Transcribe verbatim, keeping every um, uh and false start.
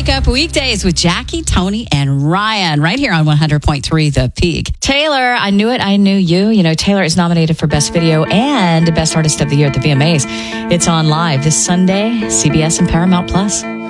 Wake Up weekdays with Jackie, Tony, and Ryan right here on one hundred point three The Peak. Taylor, I Knew It, I Knew You. You know, Taylor is nominated for Best Video and Best Artist of the Year at the V M As. It's on live this Sunday, C B S and Paramount Plus.